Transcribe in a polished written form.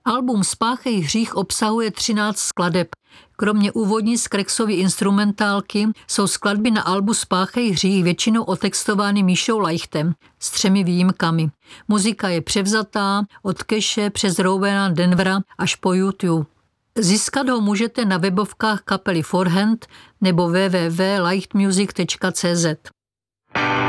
Album Spáchej hřích obsahuje 13 skladeb. Kromě úvodní Skrexovy instrumentálky jsou skladby na albu Spáchej hřích většinou otextovány Míšou Lajchtem s 3 výjimkami. Muzika je převzatá od Keše přes Rowena Denvera až po YouTube. Získat ho můžete na webovkách kapely Forehand nebo www.lightmusic.cz.